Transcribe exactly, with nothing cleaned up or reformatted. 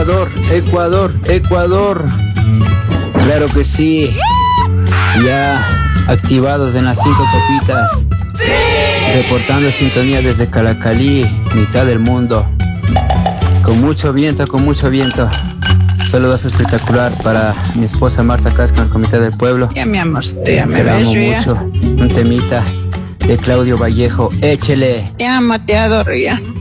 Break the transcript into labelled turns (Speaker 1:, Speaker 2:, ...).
Speaker 1: Ecuador, Ecuador, Ecuador. Claro que sí. Ya activados en las cinco copitas. Reportando sintonía desde Calacalí, mitad del mundo. Con mucho viento, con mucho viento. Saludos espectacular para mi esposa Marta Casca, el Comité del Pueblo.
Speaker 2: Ya mi amor, te amo,
Speaker 1: Te amo
Speaker 2: ya.
Speaker 1: mucho. Un temita de Claudio Vallejo. Échele.
Speaker 2: Te amo, te adoro ya.